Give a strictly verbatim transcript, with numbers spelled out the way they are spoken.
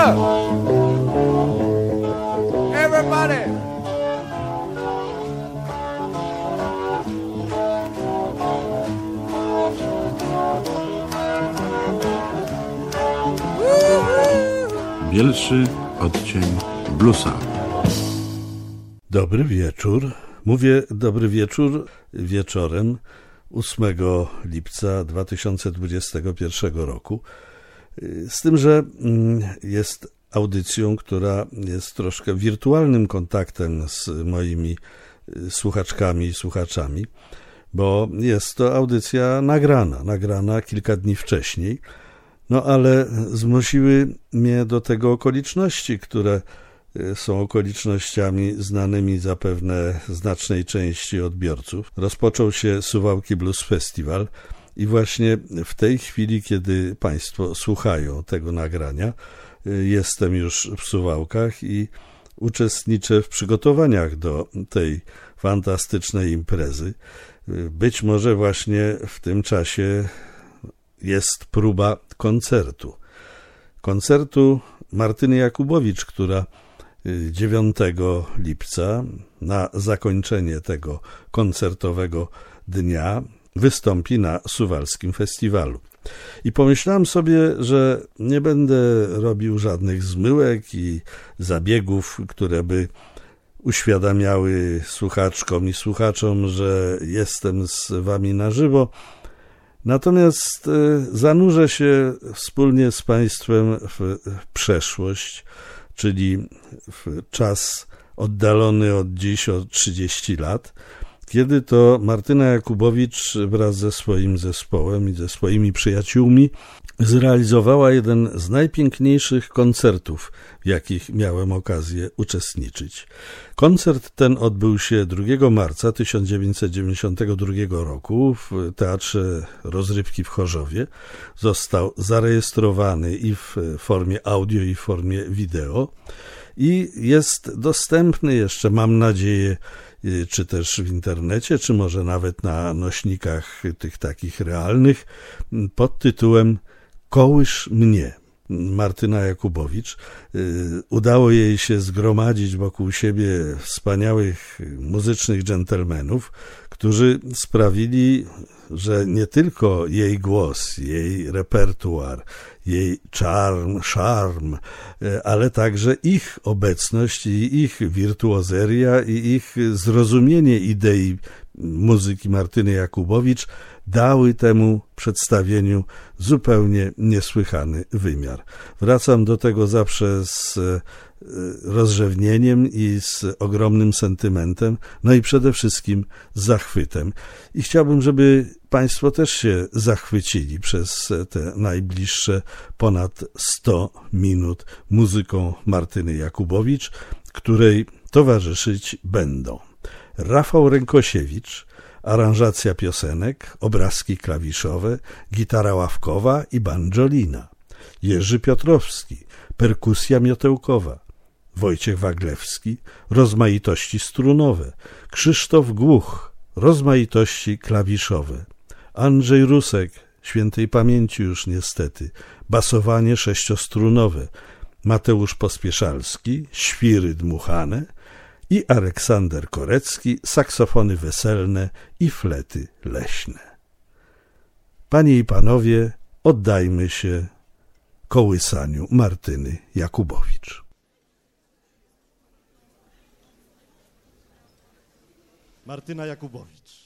up! Everybody! Pierwszy odcień bluesa. Dobry wieczór. Mówię dobry wieczór wieczorem ósmego lipca dwa tysiące dwudziestego pierwszego roku. Z tym, że jest audycją, która jest troszkę wirtualnym kontaktem z moimi słuchaczkami i słuchaczami, bo jest to audycja nagrana, nagrana kilka dni wcześniej. No ale zmusiły mnie do tego okoliczności, które są okolicznościami znanymi zapewne znacznej części odbiorców. Rozpoczął się Suwałki Blues Festival i właśnie w tej chwili, kiedy Państwo słuchają tego nagrania, jestem już w Suwałkach i uczestniczę w przygotowaniach do tej fantastycznej imprezy. Być może właśnie w tym czasie jest próba koncertu. Koncertu Martyny Jakubowicz, która dziewiątego lipca na zakończenie tego koncertowego dnia wystąpi na Suwalskim Festiwalu. I pomyślałem sobie, że nie będę robił żadnych zmyłek i zabiegów, które by uświadamiały słuchaczkom i słuchaczom, że jestem z wami na żywo. Natomiast zanurzę się wspólnie z Państwem w przeszłość, czyli w czas oddalony od dziś o trzydzieści lat, kiedy to Martyna Jakubowicz wraz ze swoim zespołem i ze swoimi przyjaciółmi zrealizowała jeden z najpiękniejszych koncertów, w jakich miałem okazję uczestniczyć. Koncert ten odbył się drugiego marca tysiąc dziewięćset dziewięćdziesiątego drugiego roku w Teatrze Rozrywki w Chorzowie. Został zarejestrowany i w formie audio, i w formie wideo i jest dostępny jeszcze, mam nadzieję, czy też w internecie, czy może nawet na nośnikach tych takich realnych, pod tytułem Kołysz mnie. Martyna Jakubowicz. Udało jej się zgromadzić wokół siebie wspaniałych muzycznych dżentelmenów, którzy sprawili, że nie tylko jej głos, jej repertuar, jej czarm, szarm, ale także ich obecność i ich wirtuozeria i ich zrozumienie idei muzyki Martyny Jakubowicz dały temu przedstawieniu zupełnie niesłychany wymiar. Wracam do tego zawsze z rozrzewnieniem i z ogromnym sentymentem, no i przede wszystkim z zachwytem. I chciałbym, żeby Państwo też się zachwycili przez te najbliższe ponad sto minut muzyką Martyny Jakubowicz, której towarzyszyć będą Rafał Rękosiewicz, aranżacja piosenek, obrazki klawiszowe, gitara ławkowa i banjolina, Jerzy Piotrowski, perkusja miotełkowa, Wojciech Waglewski, rozmaitości strunowe, Krzysztof Głuch, rozmaitości klawiszowe, Andrzej Rusek, świętej pamięci już niestety, basowanie sześciostrunowe, Mateusz Pospieszalski, świry dmuchane i Aleksander Korecki, saksofony weselne i flety leśne. Panie i panowie, oddajmy się kołysaniu Martyny Jakubowicz. Martyna Jakubowicz.